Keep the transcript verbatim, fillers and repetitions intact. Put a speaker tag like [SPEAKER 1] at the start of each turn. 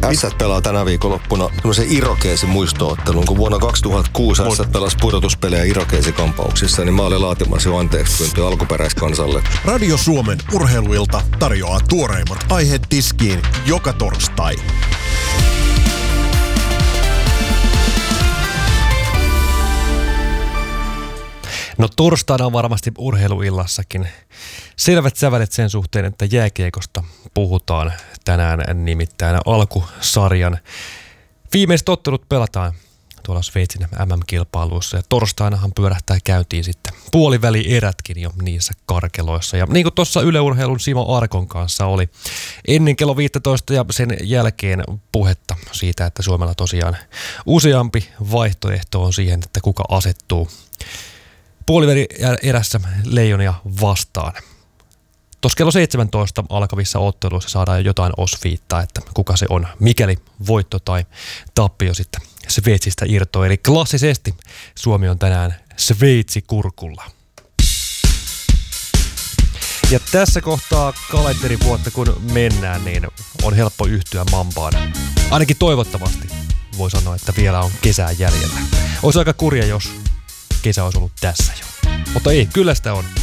[SPEAKER 1] Ässät pelaa tänä viikonloppuna tämmöisen Irokeesin muistoottelun, kun vuonna kaksituhattakuusi Ässät pelasi pudotuspelejä Irokeesikampauksissa, niin mä olin laatimassa jo anteeksi pyyntöä alkuperäiskansalle.
[SPEAKER 2] Radio Suomen urheiluilta tarjoaa tuoreimmat aiheet tiskiin joka torstai.
[SPEAKER 3] No torstaina on varmasti urheiluillassakin selvät sävelet sen suhteen, että jääkiekosta puhutaan tänään, nimittäin alkusarjan viimeiset ottelut pelataan tuolla Sveitsin M M-kilpailuissa ja torstainahan pyörähtää käyntiin sitten puolivälierätkin jo niissä karkeloissa. Ja niin kuin tuossa Yle Urheilun Simo Arkon kanssa oli ennen kello viisitoista ja sen jälkeen puhetta siitä, että Suomella tosiaan useampi vaihtoehto on siihen, että kuka asettuu puoliväli erässä Leijonia vastaan. Tuossa kello seitsemäntoista alkavissa otteluissa saadaan jo jotain osviittaa, että kuka se on, mikäli voitto tai tappio sitten Sveitsistä irtoaa. Eli klassisesti Suomi on tänään Sveitsi-kurkulla. Ja tässä kohtaa kalenterivuotta kun mennään, niin on helppo yhtyä Mambaan. Ainakin toivottavasti voi sanoa, että vielä on kesää jäljellä. Olisi aika kurja, jos kesä olisi ollut tässä jo. Mutta ei, kyllä sitä on.